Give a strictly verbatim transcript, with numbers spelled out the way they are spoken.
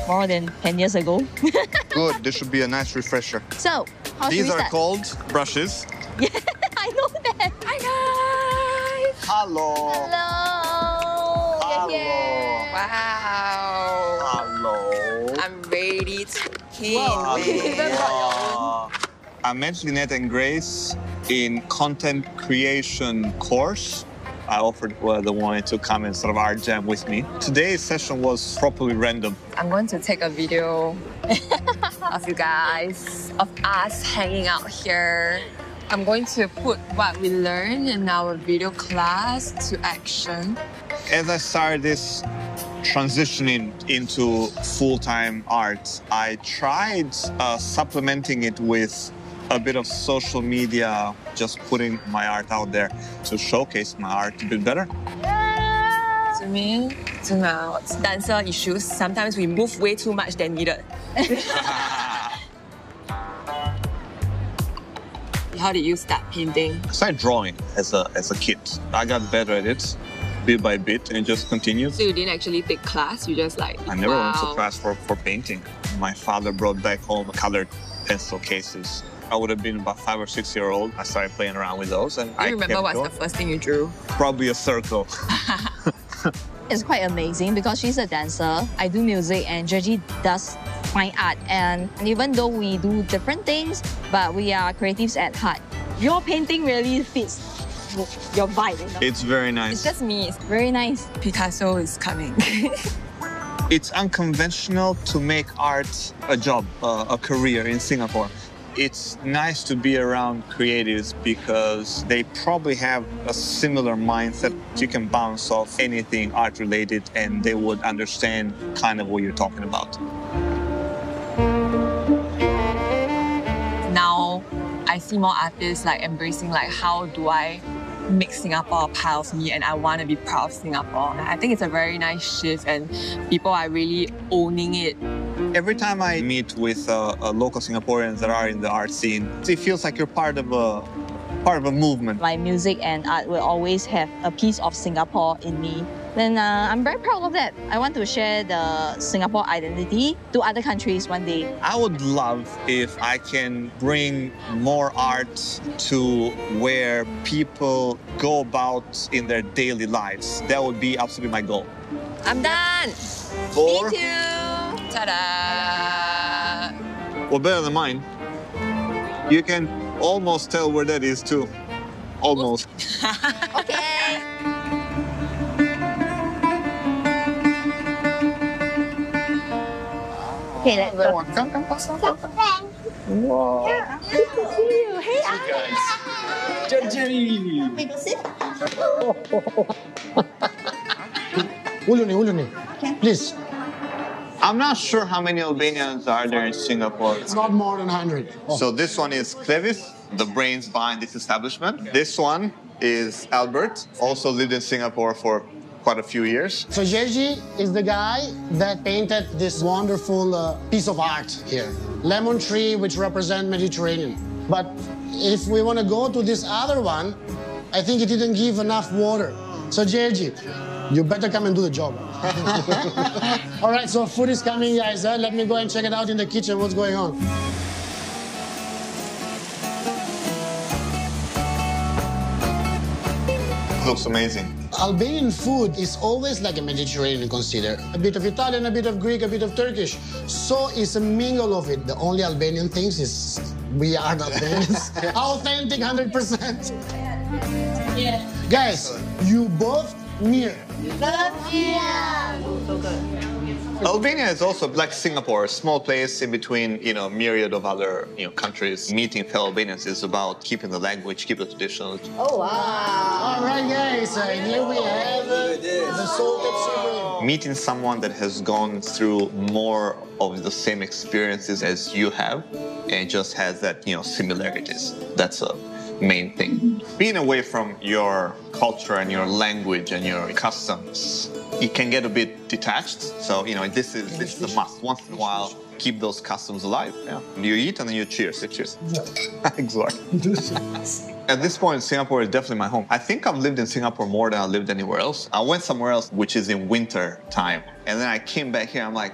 more than ten years ago. Good, this should be a nice refresher. So, how These should we are start? called brushes. Yeah, I know that. Hi guys. Hello. Hello. Hello. You're here. Wow. Hello. I'm ready to paint. Wow. Wow. I met Lynette and Grace in content creation course. I offered uh, the one to come and sort of art jam with me. Today's session was properly random. I'm going to take a video of you guys, of us hanging out here. I'm going to put what we learned in our video class to action. As I started this transitioning into full-time art, I tried uh, supplementing it with a bit of social media, just putting my art out there to showcase my art a bit better. Zoom in, zoom out. Dancer issues. Sometimes we move way too much than needed. How did you start painting? I started drawing as a, as a kid. I got better at it, bit by bit, and it just continued. So you didn't actually take class, you just like, I never wow. went to class for, for painting. My father brought back home colored pencil cases. I would have been about five or six year old. I started playing around with those, and Do I you remember kept what's going. the first thing you drew? Probably a circle. It's quite amazing because she's a dancer. I do music and Georgie does fine art. And even though we do different things, but we are creatives at heart. Your painting really fits your vibe. You know? It's very nice. It's just me. Very nice. Picasso is coming. It's unconventional to make art a job, uh, a career in Singapore. It's nice to be around creatives because they probably have a similar mindset. You can bounce off anything art-related and they would understand kind of what you're talking about. Now, I see more artists like embracing like, how do I make Singapore a part of me and I want to be proud of Singapore. I think it's a very nice shift and people are really owning it. Every time I meet with uh, uh, local Singaporeans that are in the art scene, it feels like you're part of a part of a movement. My music and art will always have a piece of Singapore in me. Then uh, I'm very proud of that. I want to share the Singapore identity to other countries one day. I would love if I can bring more art to where people go about in their daily lives. That would be absolutely my goal. I'm done. Four. Me too. Ta-da. Well, better than mine. You can almost tell where that is too. Almost. Okay. Okay, let's go. Come, come, pass on, pass on. Wow. Hey, guys. Georgie. Uluni, Uluni. Please. I'm not sure how many Albanians are there in Singapore. It's not more than one hundred. Oh. So this one is Clevis, the brains behind this establishment. This one is Albert, also lived in Singapore for quite a few years. So Georgie is the guy that painted this wonderful uh, piece of art here. Lemon tree, which represent Mediterranean. But if we want to go to this other one, I think it didn't give enough water. So Georgie, you better come and do the job. All right, so food is coming, guys. Huh? Let me go and check it out in the kitchen, what's going on. Looks amazing. Albanian food is always like a Mediterranean consider. A bit of Italian, a bit of Greek, a bit of Turkish. So it's a mingle of it. The only Albanian things is we are the Albanians. Authentic one hundred percent. Yeah. Guys, you both near. Albania is also like Singapore, a small place in between, you know, myriad of other, you know, countries. Meeting fellow Albanians is about keeping the language, keeping the traditions. Oh, wow. All right, guys, uh, here we have uh, the salted sugar. Meeting someone that has gone through more of the same experiences as you have and just has that, you know, similarities. That's a main thing. Being away from your culture and your language and your customs, it can get a bit detached. So, you know, this is this is a must. Once in a while, keep those customs alive. Yeah. You eat and then you cheers. You cheers. Exactly. At this point, Singapore is definitely my home. I think I've lived in Singapore more than I lived anywhere else. I went somewhere else, which is in winter time. And then I came back here, I'm like,